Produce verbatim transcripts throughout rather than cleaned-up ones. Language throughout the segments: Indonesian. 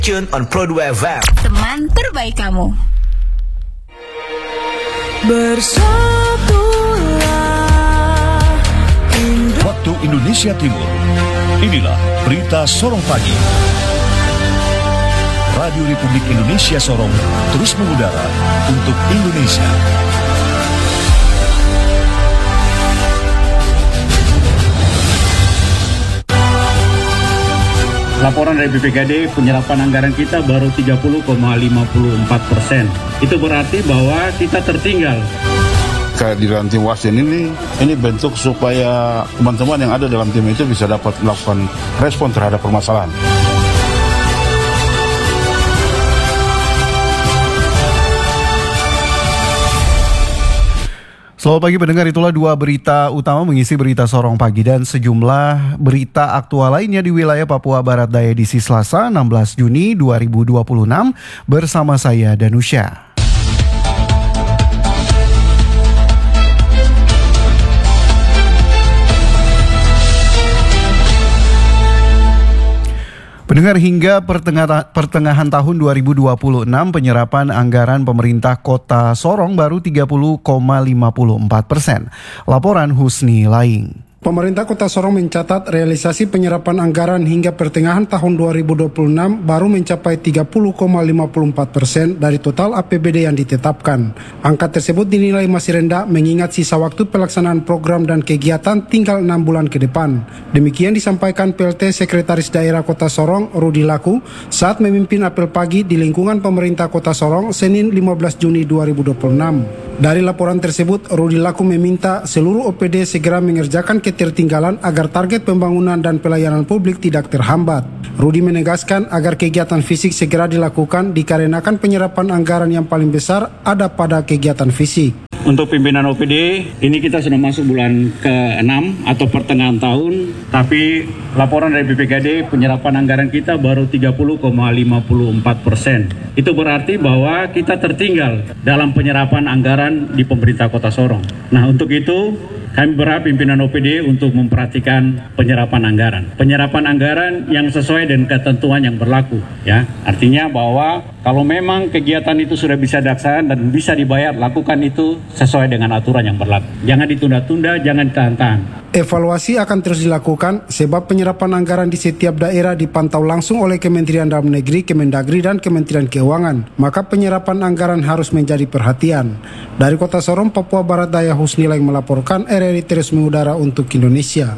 Tune on Pro dua F M. Teman terbaik kamu. Bersatulah Indo- Waktu Indonesia Timur. Inilah berita Sorong Pagi. Radio Republik Indonesia Sorong terus mengudara untuk Indonesia. Laporan dari B P K D, penyerapan anggaran kita baru tiga puluh koma lima empat persen. Itu berarti bahwa kita tertinggal. Kehadiran tim Wasden ini, ini bentuk supaya teman-teman yang ada dalam tim itu bisa dapat melakukan respon terhadap permasalahan. Selamat pagi pendengar, itulah dua berita utama mengisi berita Sorong Pagi dan sejumlah berita aktual lainnya di wilayah Papua Barat Daya di Selasa enam belas Juni dua ribu dua puluh enam bersama saya Danusya. Pendengar, hingga pertengahan, pertengahan tahun dua ribu dua puluh enam penyerapan anggaran pemerintah Kota Sorong baru tiga puluh koma lima empat persen. Laporan Husni Laing. Pemerintah Kota Sorong mencatat realisasi penyerapan anggaran hingga pertengahan tahun dua ribu dua puluh enam baru mencapai tiga puluh koma lima empat persen dari total A P B D yang ditetapkan. Angka tersebut dinilai masih rendah mengingat sisa waktu pelaksanaan program dan kegiatan tinggal enam bulan ke depan. Demikian disampaikan P L T Sekretaris Daerah Kota Sorong, Rudi Laku, saat memimpin apel pagi di lingkungan pemerintah Kota Sorong, Senin lima belas Juni dua ribu dua puluh enam. Dari laporan tersebut, Rudi Laku meminta seluruh O P D segera mengerjakan ketertinggalan agar target pembangunan dan pelayanan publik tidak terhambat. Rudi menegaskan agar kegiatan fisik segera dilakukan dikarenakan penyerapan anggaran yang paling besar ada pada kegiatan fisik. Untuk pimpinan O P D, ini kita sudah masuk bulan ke enam atau pertengahan tahun, tapi laporan dari B P K D, penyerapan anggaran kita baru tiga puluh koma lima empat persen. Itu berarti bahwa kita tertinggal dalam penyerapan anggaran di pemerintah Kota Sorong. Nah, untuk itu kami berharap pimpinan O P D untuk memperhatikan penyerapan anggaran. Penyerapan anggaran yang sesuai dengan ketentuan yang berlaku. Ya, artinya bahwa kalau memang kegiatan itu sudah bisa dilaksanakan dan bisa dibayar, lakukan itu sesuai dengan aturan yang berlaku. Jangan ditunda-tunda, jangan ditahan-tahan. Evaluasi akan terus dilakukan sebab penyerapan anggaran di setiap daerah dipantau langsung oleh Kementerian Dalam Negeri, Kemendagri, dan Kementerian Keuangan. Maka penyerapan anggaran harus menjadi perhatian. Dari Kota Sorong, Papua Barat Daya, Husni Laing melaporkan, R R I terus mengudara untuk Indonesia.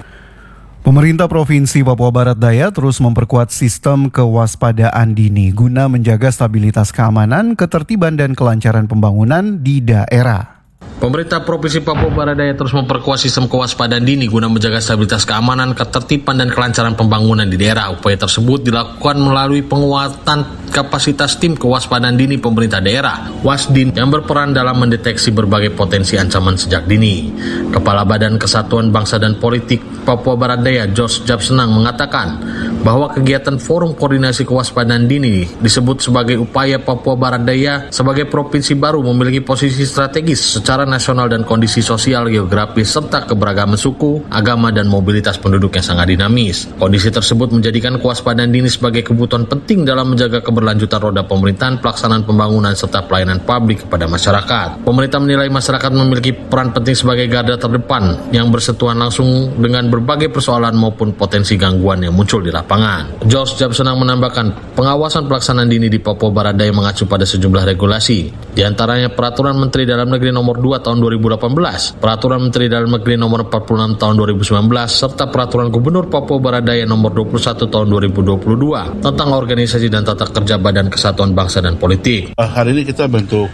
Pemerintah Provinsi Papua Barat Daya terus memperkuat sistem kewaspadaan dini guna menjaga stabilitas keamanan, ketertiban, dan kelancaran pembangunan di daerah. Pemerintah Provinsi Papua Barat Daya terus memperkuat sistem kewaspadaan dini guna menjaga stabilitas keamanan, ketertiban, dan kelancaran pembangunan di daerah. Upaya tersebut dilakukan melalui penguatan kapasitas tim kewaspadaan dini pemerintah daerah, Wasdin, yang berperan dalam mendeteksi berbagai potensi ancaman sejak dini. Kepala Badan Kesatuan Bangsa dan Politik Papua Barat Daya, Jos Japsenang, mengatakan bahwa kegiatan Forum Koordinasi Kewaspadaan Dini disebut sebagai upaya Papua Barat Daya sebagai provinsi baru memiliki posisi strategis secara nasional dan kondisi sosial, geografis, serta keberagaman suku, agama, dan mobilitas penduduk yang sangat dinamis. Kondisi tersebut menjadikan kewaspadaan dini sebagai kebutuhan penting dalam menjaga keberlanjutan roda pemerintahan, pelaksanaan pembangunan, serta pelayanan publik kepada masyarakat. Pemerintah menilai masyarakat memiliki peran penting sebagai garda terdepan yang bersentuhan langsung dengan berbagai persoalan maupun potensi gangguan yang muncul di lapangan. Jos Japsenang menambahkan, pengawasan pelaksanaan dini di Papua Barat Daya mengacu pada sejumlah regulasi, di antaranya Peraturan Menteri Dalam Negeri Nomor dua Tahun dua ribu delapan belas, Peraturan Menteri Dalam Negeri Nomor empat puluh enam Tahun dua ribu sembilan belas, serta Peraturan Gubernur Papua Barat Daya Nomor dua puluh satu Tahun dua ribu dua puluh dua tentang organisasi dan tata kerja Badan Kesatuan Bangsa dan Politik. Hari ini kita bentuk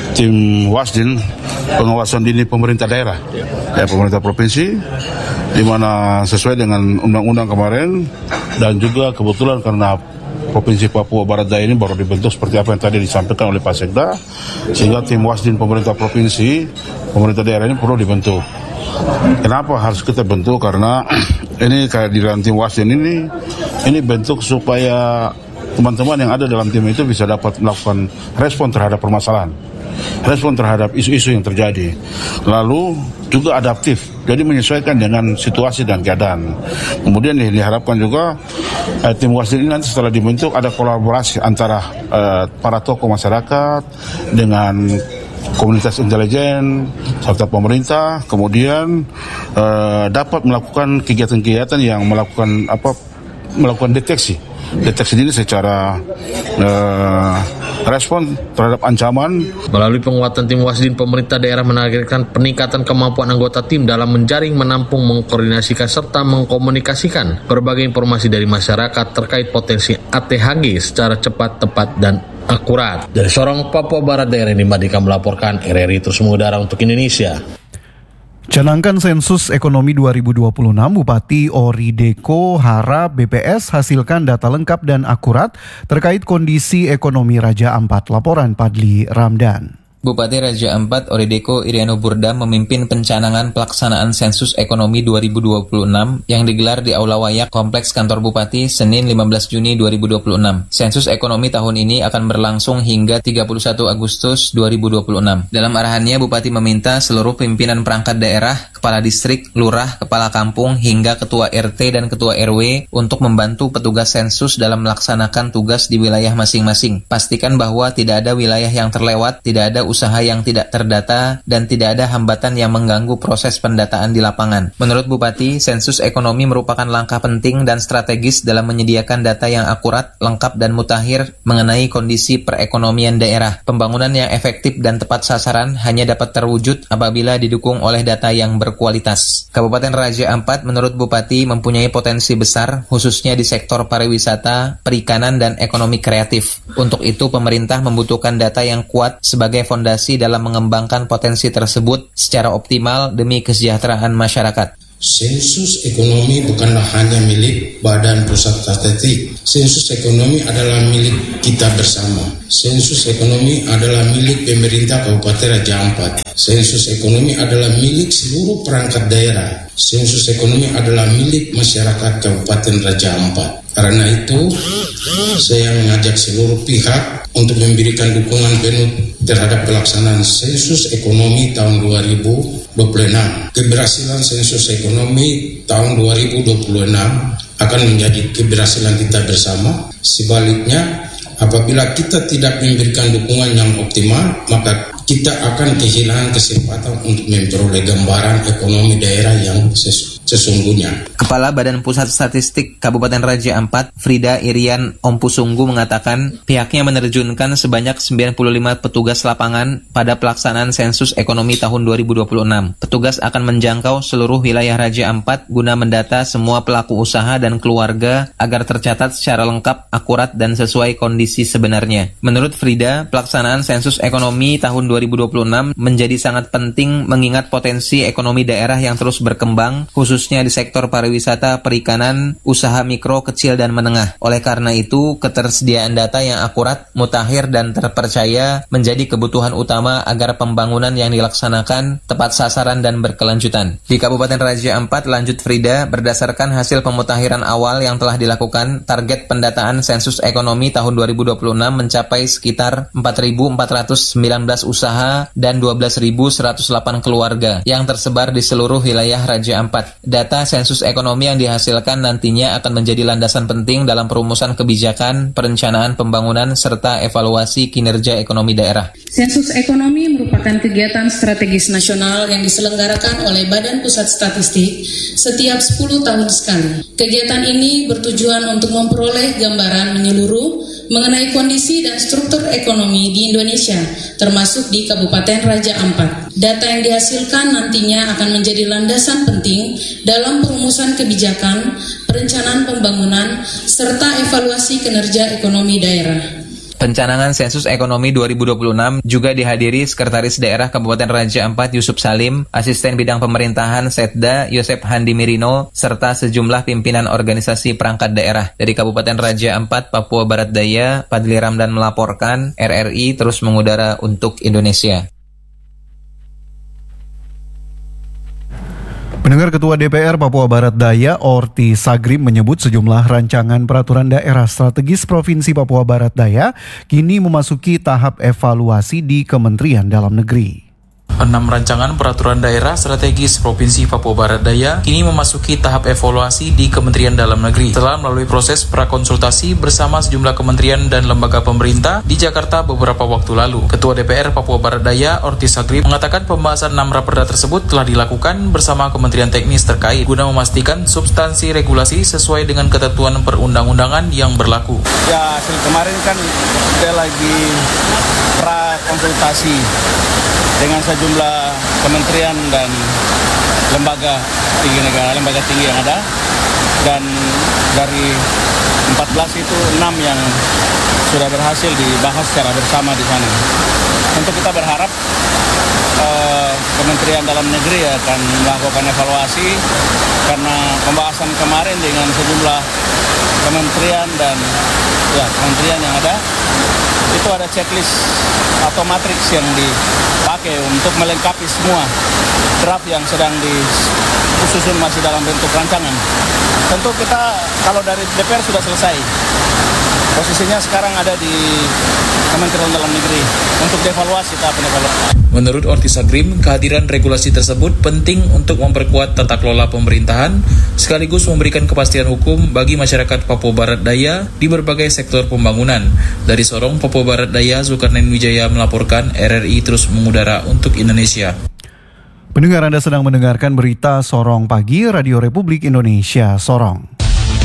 tim Wasdin, pengawasan dini pemerintah daerah, ya, pemerintah provinsi, di mana sesuai dengan undang-undang kemarin, dan juga kebetulan karena Provinsi Papua Barat Daya ini baru dibentuk seperti apa yang tadi disampaikan oleh Pak Sekda, sehingga tim Wasdin pemerintah provinsi, pemerintah daerah ini perlu dibentuk. Kenapa harus kita bentuk? Karena ini kehadiran tim Wasdin ini, ini bentuk supaya teman-teman yang ada dalam tim itu bisa dapat melakukan respon terhadap permasalahan, respon terhadap isu-isu yang terjadi, lalu juga adaptif, jadi menyesuaikan dengan situasi dan keadaan. Kemudian diharapkan juga eh, tim Wasdin ini nanti setelah dibentuk ada kolaborasi antara eh, para tokoh masyarakat dengan komunitas intelijen serta pemerintah, kemudian eh, dapat melakukan kegiatan-kegiatan yang melakukan apa melakukan deteksi deteksi dini secara uh, respon terhadap ancaman. Melalui penguatan tim Wasdin, pemerintah daerah menargetkan peningkatan kemampuan anggota tim dalam menjaring, menampung, mengkoordinasikan, serta mengkomunikasikan berbagai informasi dari masyarakat terkait potensi A T H G secara cepat, tepat, dan akurat. Dari Sorong, Papua Barat Daya, Randy Madika melaporkan. R R I terus mengudara untuk Indonesia. Canangkan sensus ekonomi dua ribu dua puluh enam, Bupati Ori Deko harap B P S hasilkan data lengkap dan akurat terkait kondisi ekonomi Raja Ampat. Laporan Padli Ramdan. Bupati Raja Ampat Ori Deko Iriano Burda memimpin pencanangan pelaksanaan sensus ekonomi dua ribu dua puluh enam yang digelar di Aula Wayak Kompleks Kantor Bupati Senin lima belas Juni dua ribu dua puluh enam. Sensus ekonomi tahun ini akan berlangsung hingga tiga puluh satu Agustus dua ribu dua puluh enam. Dalam arahannya, Bupati meminta seluruh pimpinan perangkat daerah, kepala distrik, lurah, kepala kampung, hingga ketua R T dan ketua R W untuk membantu petugas sensus dalam melaksanakan tugas di wilayah masing-masing. Pastikan bahwa tidak ada wilayah yang terlewat, tidak ada usaha yang tidak terdata, dan tidak ada hambatan yang mengganggu proses pendataan di lapangan. Menurut Bupati, sensus ekonomi merupakan langkah penting dan strategis dalam menyediakan data yang akurat, lengkap, dan mutakhir mengenai kondisi perekonomian daerah. Pembangunan yang efektif dan tepat sasaran hanya dapat terwujud apabila didukung oleh data yang berkualitas. Kabupaten Raja Ampat menurut Bupati mempunyai potensi besar, khususnya di sektor pariwisata, perikanan, dan ekonomi kreatif. Untuk itu, pemerintah membutuhkan data yang kuat sebagai fondasi dalam mengembangkan potensi tersebut secara optimal demi kesejahteraan masyarakat. Sensus ekonomi bukanlah hanya milik Badan Pusat Statistik. Sensus ekonomi adalah milik kita bersama. Sensus ekonomi adalah milik pemerintah Kabupaten Raja Ampat. Sensus ekonomi adalah milik seluruh perangkat daerah. Sensus ekonomi adalah milik masyarakat Kabupaten Raja Ampat. Karena itu, saya mengajak seluruh pihak untuk memberikan dukungan penuh terhadap pelaksanaan sensus ekonomi tahun dua ribu dua puluh enam. Keberhasilan sensus ekonomi tahun dua ribu dua puluh enam akan menjadi keberhasilan kita bersama. Sebaliknya, apabila kita tidak memberikan dukungan yang optimal, maka kita akan kehilangan kesempatan untuk memperoleh gambaran ekonomi daerah yang sesuai. Sesungguhnya. Kepala Badan Pusat Statistik Kabupaten Raja Ampat, Frida Irian Ompusunggu mengatakan pihaknya menerjunkan sebanyak sembilan puluh lima petugas lapangan pada pelaksanaan sensus ekonomi tahun dua ribu dua puluh enam. Petugas akan menjangkau seluruh wilayah Raja Ampat guna mendata semua pelaku usaha dan keluarga agar tercatat secara lengkap, akurat, dan sesuai kondisi sebenarnya. Menurut Frida, pelaksanaan sensus ekonomi tahun dua ribu dua puluh enam menjadi sangat penting mengingat potensi ekonomi daerah yang terus berkembang, khusus khususnya di sektor pariwisata, perikanan, usaha mikro, kecil, dan menengah. Oleh karena itu, ketersediaan data yang akurat, mutakhir, dan terpercaya menjadi kebutuhan utama agar pembangunan yang dilaksanakan tepat sasaran dan berkelanjutan. Di Kabupaten Raja Ampat, lanjut Frida, berdasarkan hasil pemutakhiran awal yang telah dilakukan, target pendataan sensus ekonomi tahun dua ribu dua puluh enam mencapai sekitar empat ribu empat ratus sembilan belas usaha dan dua belas ribu seratus delapan keluarga yang tersebar di seluruh wilayah Raja Ampat. Data sensus ekonomi yang dihasilkan nantinya akan menjadi landasan penting dalam perumusan kebijakan, perencanaan pembangunan, serta evaluasi kinerja ekonomi daerah. Sensus ekonomi merupakan kegiatan strategis nasional yang diselenggarakan oleh Badan Pusat Statistik setiap sepuluh tahun sekali. Kegiatan ini bertujuan untuk memperoleh gambaran menyeluruh mengenai kondisi dan struktur ekonomi di Indonesia, termasuk di Kabupaten Raja Ampat. Data yang dihasilkan nantinya akan menjadi landasan penting dalam perumusan kebijakan, perencanaan pembangunan, serta evaluasi kinerja ekonomi daerah. Pencanangan sensus ekonomi dua ribu dua puluh enam juga dihadiri Sekretaris Daerah Kabupaten Raja Ampat Yusuf Salim, Asisten Bidang Pemerintahan Setda Yosep Handi Mirino, serta sejumlah pimpinan organisasi perangkat daerah. Dari Kabupaten Raja Ampat, Papua Barat Daya, Padli Ramdan melaporkan. R R I terus mengudara untuk Indonesia. Pendengar, Ketua D P R Papua Barat Daya Orti Sagrim menyebut sejumlah rancangan peraturan daerah strategis Provinsi Papua Barat Daya kini memasuki tahap evaluasi di Kementerian Dalam Negeri. Enam rancangan peraturan daerah strategis Provinsi Papua Barat Daya kini memasuki tahap evaluasi di Kementerian Dalam Negeri setelah melalui proses prakonsultasi bersama sejumlah kementerian dan lembaga pemerintah di Jakarta beberapa waktu lalu. Ketua D P R Papua Barat Daya Orti Sagrim mengatakan pembahasan enam raperda tersebut telah dilakukan bersama kementerian teknis terkait guna memastikan substansi regulasi sesuai dengan ketentuan perundang-undangan yang berlaku. Ya, kemarin kan kita lagi prakonsultasi dengan sejumlah kementerian dan lembaga tinggi negara, lembaga tinggi yang ada, dan dari empat belas itu enam yang sudah berhasil dibahas secara bersama di sana. Tentu kita berharap eh, Kementerian Dalam Negeri akan melakukan evaluasi karena pembahasan kemarin dengan sejumlah kementerian dan ya kementerian yang ada itu ada checklist atau matriks yang dipakai untuk melengkapi semua draft yang sedang disusun masih dalam bentuk rancangan. Tentu kita kalau dari D P R sudah selesai, posisinya sekarang ada di Kementerian Dalam Negeri untuk dievaluasi tahap evaluasi. Menurut Orti Sagrim, kehadiran regulasi tersebut penting untuk memperkuat tata kelola pemerintahan sekaligus memberikan kepastian hukum bagi masyarakat Papua Barat Daya di berbagai sektor pembangunan. Dari Sorong, Papua Barat Daya, Zulkarnain Wijaya melaporkan R R I terus mengudara untuk Indonesia. Pendengar, Anda sedang mendengarkan berita Sorong Pagi, Radio Republik Indonesia, Sorong.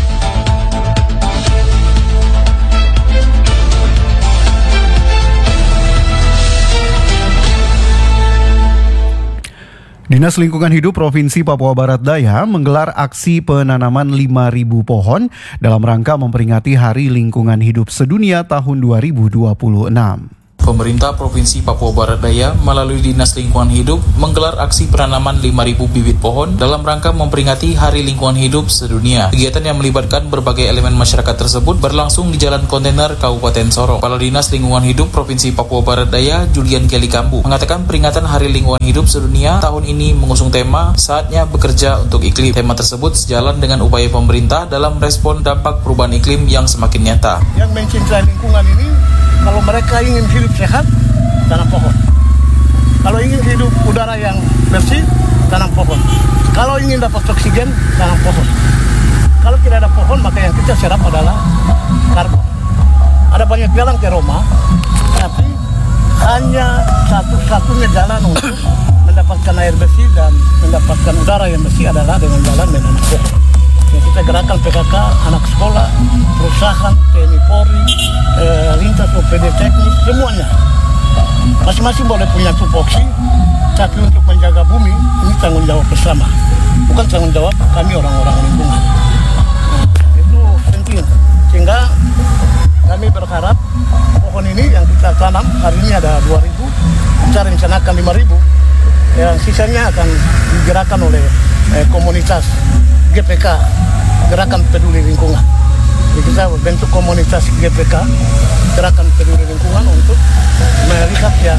Dinas Lingkungan Hidup Provinsi Papua Barat Daya menggelar aksi penanaman lima ribu pohon dalam rangka memperingati Hari Lingkungan Hidup Sedunia tahun dua ribu dua puluh enam. Pemerintah Provinsi Papua Barat Daya melalui Dinas Lingkungan Hidup menggelar aksi penanaman lima ribu bibit pohon dalam rangka memperingati Hari Lingkungan Hidup Sedunia. Kegiatan yang melibatkan berbagai elemen masyarakat tersebut berlangsung di Jalan Kontainer Kabupaten Sorong. Kepala Dinas Lingkungan Hidup Provinsi Papua Barat Daya, Julian Kelly Kambu, mengatakan peringatan Hari Lingkungan Hidup Sedunia tahun ini mengusung tema Saatnya Bekerja untuk Iklim. Tema tersebut sejalan dengan upaya pemerintah dalam respon dampak perubahan iklim yang semakin nyata. Yang mencintai lingkungan ini, kalau mereka ingin hidup sehat, tanam pohon. Kalau ingin hidup udara yang bersih, tanam pohon. Kalau ingin dapat oksigen, tanam pohon. Kalau tidak ada pohon, maka yang kita serap adalah karbon. Ada banyak jalan ke Roma, tapi hanya satu-satunya jalan untuk mendapatkan air bersih dan mendapatkan udara yang bersih adalah dengan jalan menanam pohon. Yang kita gerakan P K K, anak sekolah, perusahaan, T N I Polri, eh, lintas O P D teknis, semuanya. Masing-masing boleh punya tupoksi, tapi untuk menjaga bumi, ini tanggung jawab bersama. Bukan tanggung jawab kami orang-orang lingkungan. Nah, itu penting. Sehingga kami berharap pohon ini yang kita tanam, hari ini ada dua ribu, kita rencanakan lima ribu. Yang sisanya akan digerakkan oleh eh, komunitas G P K, Gerakan Peduli Lingkungan. Jadi kita bentuk komunitas G P K, Gerakan Peduli Lingkungan, untuk melihat yang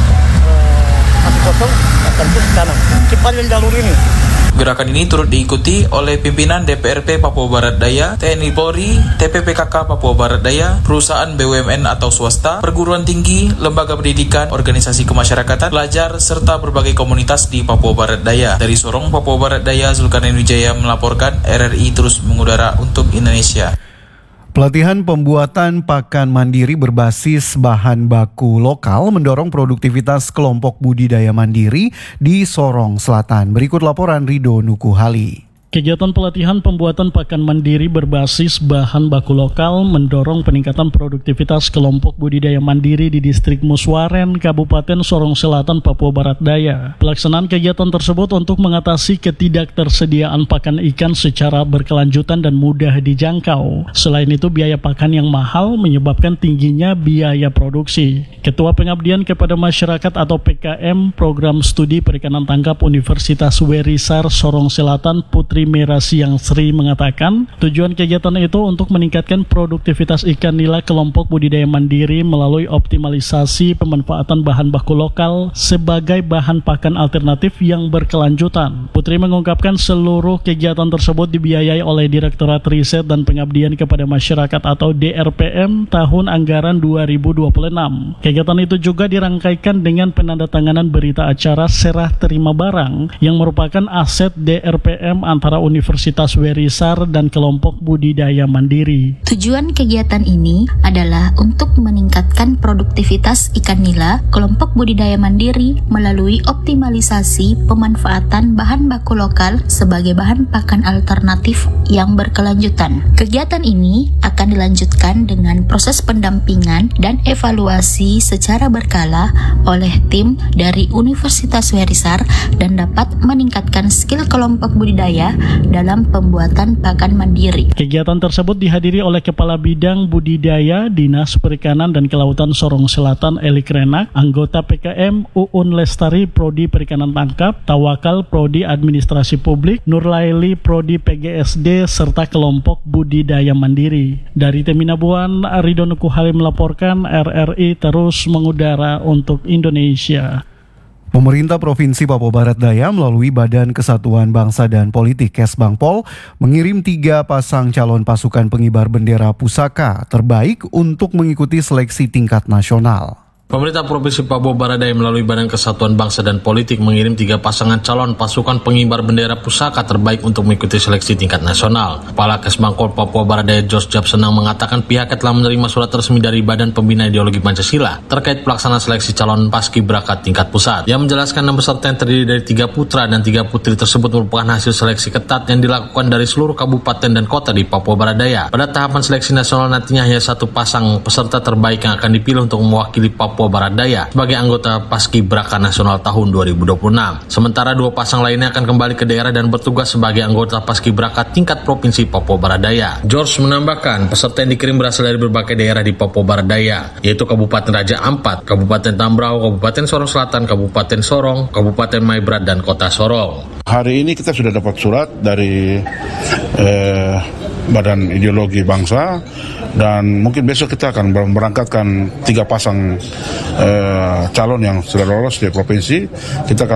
uh, masih kosong akan terus tanam sepanjang jalur ini. Gerakan ini turut diikuti oleh pimpinan D P R P Papua Barat Daya, T N I Polri, T P P K K Papua Barat Daya, perusahaan B U M N atau swasta, perguruan tinggi, lembaga pendidikan, organisasi kemasyarakatan, pelajar, serta berbagai komunitas di Papua Barat Daya. Dari Sorong, Papua Barat Daya, Zulkarnain Wijaya melaporkan R R I terus mengudara untuk Indonesia. Pelatihan pembuatan pakan mandiri berbasis bahan baku lokal mendorong produktivitas kelompok budidaya mandiri di Sorong Selatan. Berikut laporan Rido Nukuhali. Kegiatan pelatihan pembuatan pakan mandiri berbasis bahan baku lokal mendorong peningkatan produktivitas kelompok budidaya mandiri di distrik Muswaren, Kabupaten Sorong Selatan, Papua Barat Daya. Pelaksanaan kegiatan tersebut untuk mengatasi ketidaktersediaan pakan ikan secara berkelanjutan dan mudah dijangkau. Selain itu, biaya pakan yang mahal menyebabkan tingginya biaya produksi. Ketua Pengabdian kepada Masyarakat atau P K M Program Studi Perikanan Tangkap Universitas Werisar Sorong Selatan, Putri Primera Siang Sri mengatakan, tujuan kegiatan itu untuk meningkatkan produktivitas ikan nila kelompok budidaya mandiri melalui optimalisasi pemanfaatan bahan baku lokal sebagai bahan pakan alternatif yang berkelanjutan. Putri mengungkapkan seluruh kegiatan tersebut dibiayai oleh Direktorat Riset dan Pengabdian kepada Masyarakat atau D R P M tahun anggaran dua ribu dua puluh enam. Kegiatan itu juga dirangkaikan dengan penandatanganan berita acara serah terima barang yang merupakan aset D R P M antara Universitas Werisar dan kelompok budidaya mandiri. Tujuan kegiatan ini adalah untuk meningkatkan produktivitas ikan nila kelompok budidaya mandiri melalui optimalisasi pemanfaatan bahan baku lokal sebagai bahan pakan alternatif yang berkelanjutan. Kegiatan ini akan dilanjutkan dengan proses pendampingan dan evaluasi secara berkala oleh tim dari Universitas Werisar dan dapat meningkatkan skill kelompok budidaya dalam pembuatan pakan mandiri. Kegiatan tersebut dihadiri oleh Kepala Bidang Budidaya Dinas Perikanan dan Kelautan Sorong Selatan Elik Renak, anggota P K M Uun Lestari Prodi Perikanan Tangkap, Tawakal Prodi Administrasi Publik, Nurlaili Prodi P G S D serta kelompok budidaya mandiri. Dari Teminabuan, Ridho Nukuhali melaporkan, R R I terus mengudara untuk Indonesia. Pemerintah Provinsi Papua Barat Daya melalui Badan Kesatuan Bangsa dan Politik Kesbangpol mengirim tiga pasang calon pasukan pengibar bendera pusaka terbaik untuk mengikuti seleksi tingkat nasional. Pemerintah Provinsi Papua Barat Daya melalui Badan Kesatuan Bangsa dan Politik mengirim tiga pasangan calon pasukan pengibar bendera pusaka terbaik untuk mengikuti seleksi tingkat nasional. Kepala Kesbangpol Papua Barat Daya Jos Japsenang mengatakan pihaknya telah menerima surat resmi dari Badan Pembina Ideologi Pancasila terkait pelaksanaan seleksi calon paskibraka tingkat pusat. Yang menjelaskan enam peserta yang terdiri dari tiga putra dan tiga putri tersebut merupakan hasil seleksi ketat yang dilakukan dari seluruh kabupaten dan kota di Papua Barat Daya. Pada tahapan seleksi nasional nantinya hanya satu pasang peserta terbaik yang akan dipilih untuk mewakili Papua Papua Barat Daya sebagai anggota Paskibraka Nasional tahun dua ribu dua puluh enam. Sementara dua pasang lainnya akan kembali ke daerah dan bertugas sebagai anggota Paskibraka tingkat Provinsi Papua Barat Daya. George menambahkan, peserta yang dikirim berasal dari berbagai daerah di Papua Barat Daya, yaitu Kabupaten Raja Ampat, Kabupaten Tambrau, Kabupaten Sorong Selatan, Kabupaten Sorong, Kabupaten Maibrat, dan Kota Sorong. Hari ini kita sudah dapat surat dari eh, Badan Ideologi Bangsa, dan mungkin besok kita akan berangkatkan tiga pasang eh, calon yang sudah lolos di provinsi. Kita akan